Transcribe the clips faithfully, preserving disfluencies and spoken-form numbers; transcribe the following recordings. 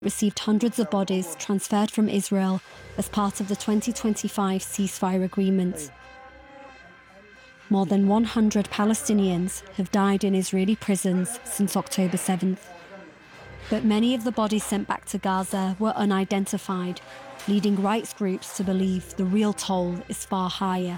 received hundreds of bodies transferred from Israel as part of the twenty twenty-five ceasefire agreement. More than one hundred Palestinians have died in Israeli prisons since October seventh. But many of the bodies sent back to Gaza were unidentified, leading rights groups to believe the real toll is far higher.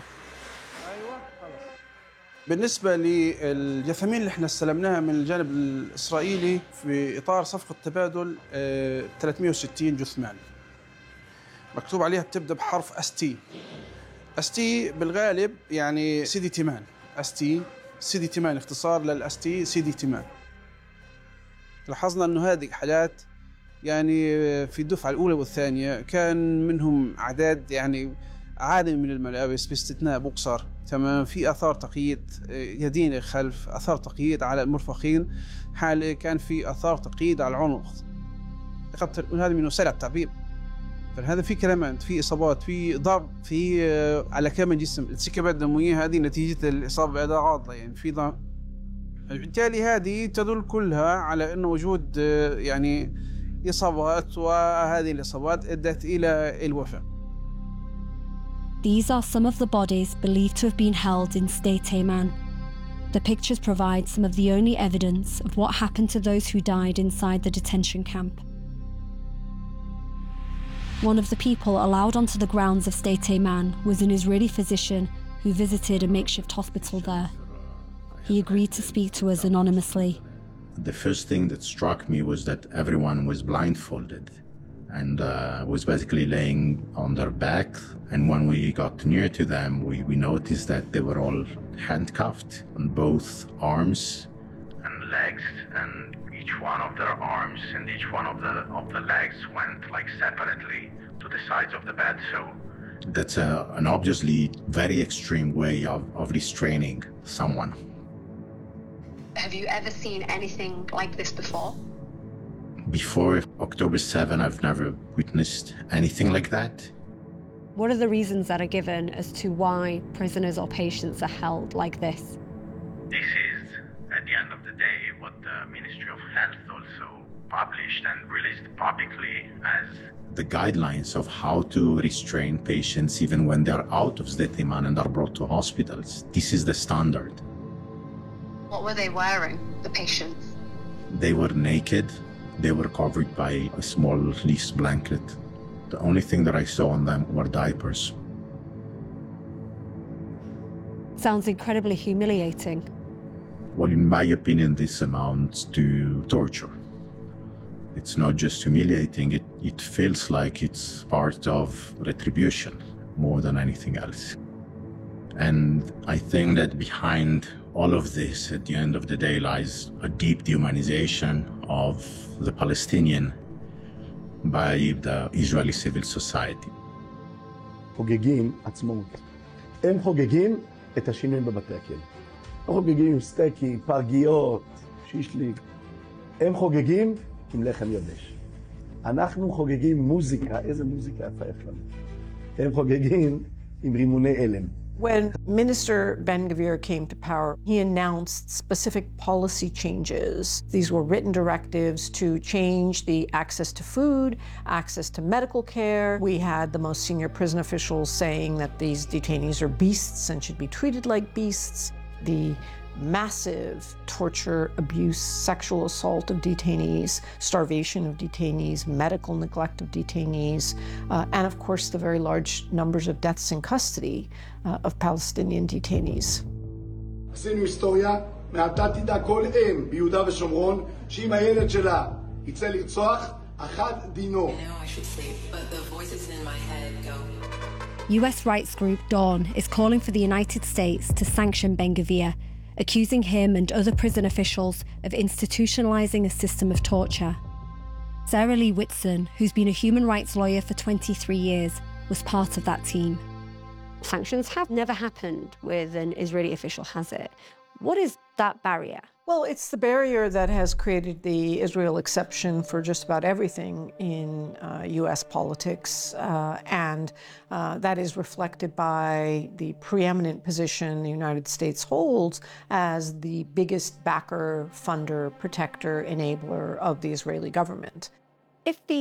بالنسبة للجثامين اللي احنا استلمناها من الجانب الإسرائيلي في إطار صفقة تبادل ثلاثمئة وستين جثمان مكتوب عليها بتبدأ بحرف اس تي. اس تي بالغالب يعني سيدي تيمان. اس تي سيدي تيمان اختصار للاس تي سيدي تيمان. لاحظنا انه هذه حالات يعني في الدفعة الأولى والثانية كان منهم أعداد يعني عادة من الملابس باستثناء بوكسر. تمام. في آثار تقييد يدين خلف، آثار تقييد على المرفقين، حال كان في آثار تقييد على العنق. قد هذا من وسائل التعبير. فهذا في كلمات، في إصابات، في ضرب، في على كامل الجسم، الانسكابات الدموية هذه نتيجة الإصابة بأداة عاضلة يعني في ضرب. بالتالي هذه تدل كلها على أنه وجود يعني إصابات، وهذه الإصابات أدت إلى الوفاة. These are some of the bodies believed to have been held in Sdei Teiman. The pictures provide some of the only evidence of what happened to those who died inside the detention camp. One of the people allowed onto the grounds of Sdei Teiman was an Israeli physician who visited a makeshift hospital there. He agreed to speak to us anonymously. The first thing that struck me was that everyone was blindfolded and uh, was basically laying on their back. And when we got near to them, we, we noticed that they were all handcuffed on both arms and legs, and each one of their arms and each one of the of the legs went like separately to the sides of the bed. So that's a, an obviously very extreme way of, of restraining someone. Have you ever seen anything like this before? Before October seventh, I've never witnessed anything like that. What are the reasons that are given as to why prisoners or patients are held like this? This is, at the end of the day, what the Ministry of Health also published and released publicly as the guidelines of how to restrain patients even when they're out of Sdei Teiman and are brought to hospitals. This is the standard. What were they wearing, the patients? They were naked. They were covered by a small fleece blanket. The only thing that I saw on them were diapers. Sounds incredibly humiliating. Well, in my opinion, this amounts to torture. It's not just humiliating, it, it feels like it's part of retribution more than anything else. And I think that behind all of this, at the end of the day, lies a deep dehumanization of the Palestinian by the Israeli civil society. חוגגים עצמאות. הם חוגגים את השינויים בבתי הכלא. הם חוגגים עם סטייקים, פרגיות, שישליק. הם חוגגים עם לחם יבש. אנחנו חוגגים מוזיקה, איזה מוזיקה יפה יפה לנו. הם חוגגים עם רימוני אלם. When Minister Ben-Gvir came to power, he announced specific policy changes. These were written directives to change the access to food, access to medical care. We had the most senior prison officials saying that these detainees are beasts and should be treated like beasts. The massive torture, abuse, sexual assault of detainees, starvation of detainees, medical neglect of detainees, uh, and of course the very large numbers of deaths in custody uh, of Palestinian detainees. עשינו היסטוריה, מעתה תדע כל אם ביהודה ושומרון, שאם הילד שלה יצא לרצוח, אחד דינו. I know I should sleep, but the voices in my head go. U S rights group Dawn is calling for the United States to sanction Ben-Gvir, accusing him and other prison officials of institutionalizing a system of torture. Sarah Lee Whitson, who's been a human rights lawyer for twenty-three years, was part of that team. Sanctions have never happened with an Israeli official, has it? What is that barrier? Well, it's the barrier that has created the Israel exception for just about everything in uh, U S politics, uh, and uh, that is reflected by the preeminent position the United States holds as the biggest backer, funder, protector, enabler of the Israeli government. If the